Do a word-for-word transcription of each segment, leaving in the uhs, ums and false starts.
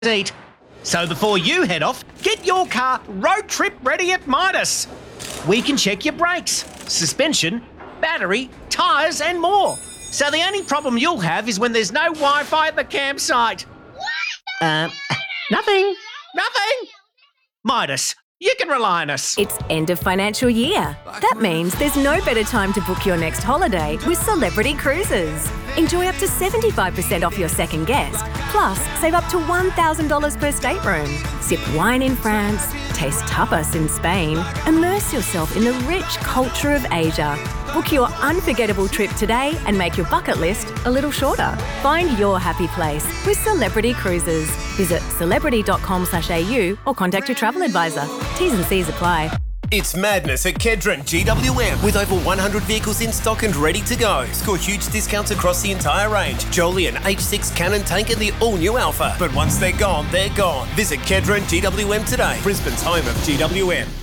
eat. So before you head off, get your car road trip ready at Midas. We can check your brakes, suspension, battery, tyres and more. So the only problem you'll have is when there's no Wi-Fi at the campsite. Uh, nothing. Nothing. Midas, you can rely on us. It's end of financial year. That means there's no better time to book your next holiday with Celebrity Cruises. Enjoy up to seventy-five percent off your second guest. Plus, save up to one thousand dollars per stateroom. Sip wine in France, taste tapas in Spain, immerse yourself in the rich culture of Asia. Book your unforgettable trip today and make your bucket list a little shorter. Find your happy place with Celebrity Cruises. Visit celebrity dot com slash a u or contact your travel advisor. T's and C's apply. It's madness at Kedron G W M with over one hundred vehicles in stock and ready to go. Score huge discounts across the entire range. Jolian, H six Cannon Tank and the all-new Alpha. But once they're gone, they're gone. Visit Kedron G W M today, Brisbane's home of G W M.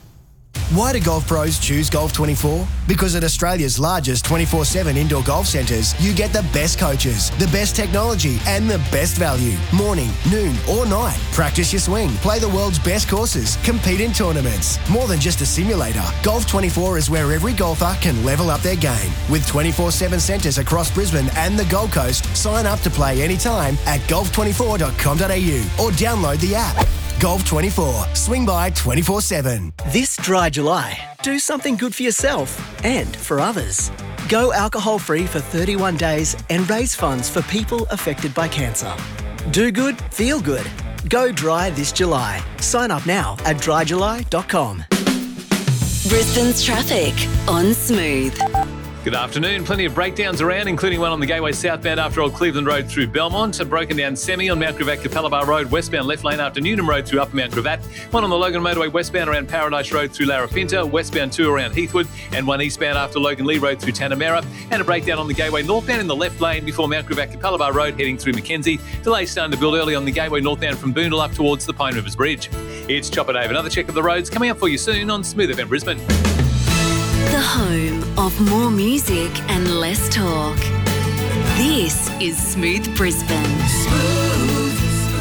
Why do golf pros choose Golf twenty-four? Because at Australia's largest twenty-four seven indoor golf centres, you get the best coaches, the best technology and the best value. Morning, noon or night. Practice your swing, play the world's best courses, compete in tournaments. More than just a simulator, Golf twenty-four is where every golfer can level up their game. With twenty-four seven centres across Brisbane and the Gold Coast, sign up to play anytime at golf twenty-four dot com dot a u or download the app. Golf twenty-four. Swing by twenty-four seven. This dry July, do something good for yourself and for others. Go alcohol-free for thirty-one days and raise funds for people affected by cancer. Do good, feel good. Go dry this July. Sign up now at dry july dot com. Brisbane's traffic on Smooth. Good afternoon. Plenty of breakdowns around, including one on the Gateway southbound after Old Cleveland Road through Belmont. A broken down semi on Mount Gravatt Capalaba Road westbound left lane after Newnham Road through Upper Mount Gravatt. One on the Logan Motorway westbound around Paradise Road through Larapinta. Westbound two around Heathwood. And one eastbound after Logan Lee Road through Tanamera. And a breakdown on the Gateway northbound in the left lane before Mount Gravatt Capalaba Road heading through Mackenzie. Delays starting to build early on the Gateway northbound from Boondall up towards the Pine Rivers Bridge. It's Chopper Dave. Another check of the roads coming up for you soon on Smooth F M Brisbane. The home of more music and less talk. This is Smooth Brisbane. Smooth.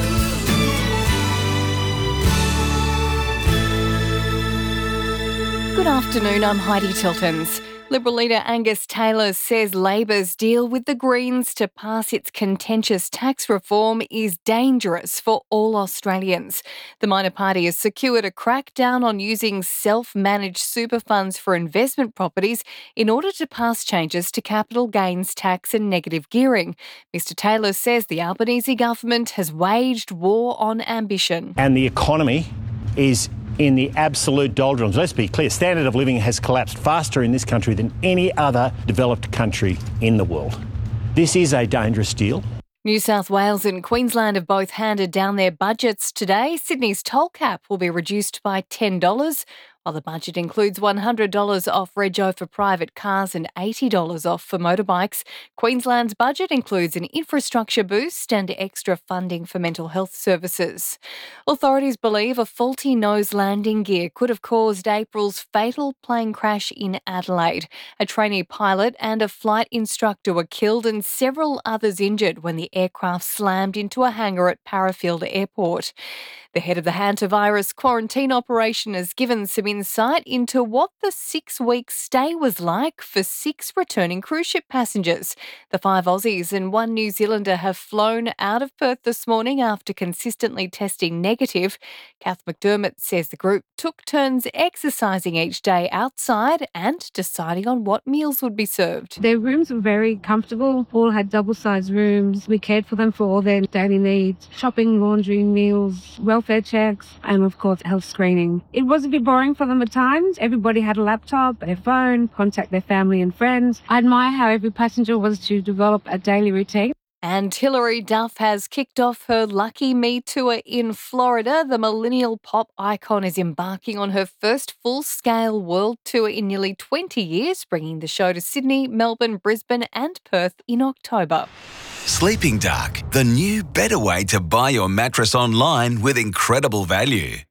Good afternoon, I'm Heidi Tiltons. Liberal leader Angus Taylor says Labor's deal with the Greens to pass its contentious tax reform is dangerous for all Australians. The minor party has secured a crackdown on using self-managed super funds for investment properties in order to pass changes to capital gains tax and negative gearing. Mister Taylor says the Albanese government has waged war on ambition. And the economy is in the absolute doldrums. Let's be clear, standard of living has collapsed faster in this country than any other developed country in the world. This is a dangerous deal. New South Wales and Queensland have both handed down their budgets today. Sydney's toll cap will be reduced by ten dollars, while the budget includes one hundred dollars off rego for private cars and eighty dollars off for motorbikes. Queensland's budget includes an infrastructure boost and extra funding for mental health services. Authorities believe a faulty nose landing gear could have caused April's fatal plane crash in Adelaide. A trainee pilot and a flight instructor were killed and several others injured when the aircraft slammed into a hangar at Parafield Airport. The head of the hantavirus quarantine operation has given some insight into what the six-week stay was like for six returning cruise ship passengers. The five Aussies and one New Zealander have flown out of Perth this morning after consistently testing negative. Kath McDermott says the group took turns exercising each day outside and deciding on what meals would be served. Their rooms were very comfortable, all had double-sized rooms. We cared for them for all their daily needs, shopping, laundry, meals, welfare checks, and of course health screening. It was a bit boring for them at times. Everybody had a laptop, their phone, contact their family and friends. I admire how every passenger was to develop a daily routine. And Hilary Duff has kicked off her Lucky Me tour in Florida. The millennial pop icon is embarking on her first full-scale world tour in nearly twenty years, bringing the show to Sydney, Melbourne, Brisbane and Perth in October. Sleeping Dark, the new better way to buy your mattress online with incredible value.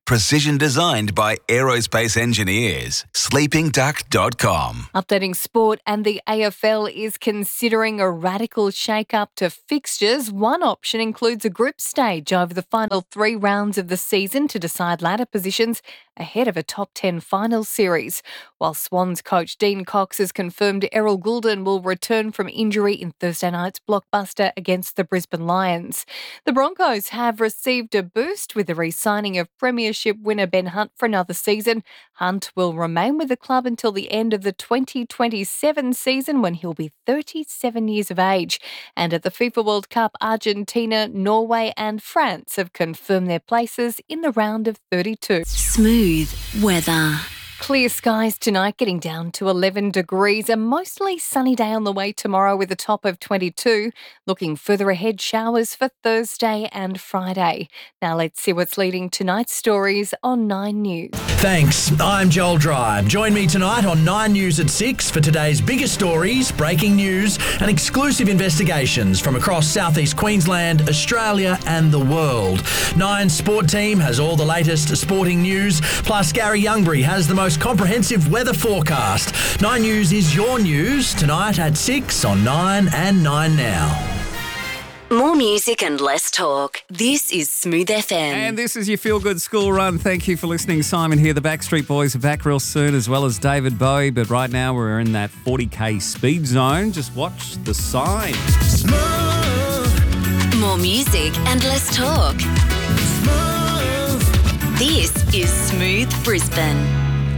Precision designed by aerospace engineers. sleeping duck dot com. Updating sport, and the A F L is considering a radical shake-up to fixtures. One option includes a group stage over the final three rounds of the season to decide ladder positions ahead of a top ten final series. While Swans coach Dean Cox has confirmed Errol Goulden will return from injury in Thursday night's blockbuster against the Brisbane Lions. The Broncos have received a boost with the re-signing of Premiership winner Ben Hunt for another season. Hunt will remain with the club until the end of the twenty twenty-seven season, when he'll be thirty-seven years of age. And at the FIFA World Cup, Argentina, Norway and France have confirmed their places in the round of thirty-two. Smooth weather. Clear skies tonight, getting down to eleven degrees. A mostly sunny day on the way tomorrow with a top of twenty-two. Looking further ahead, showers for Thursday and Friday. Now let's see what's leading tonight's stories on Nine News. Thanks. I'm Joel Dry. Join me tonight on Nine News at six for today's biggest stories, breaking news and exclusive investigations from across southeast Queensland, Australia and the world. Nine's sport team has all the latest sporting news, plus Gary Youngbury has the most comprehensive weather forecast. Nine News is your news tonight at six on Nine and Nine Now. More music and less talk. This is Smooth F M. And this is your Feel Good School Run. Thank you for listening. Simon here. The Backstreet Boys are back real soon, as well as David Bowie. But right now we're in that forty k speed zone. Just watch the sign. Smooth. More music and less talk. Smooth. This is Smooth Brisbane.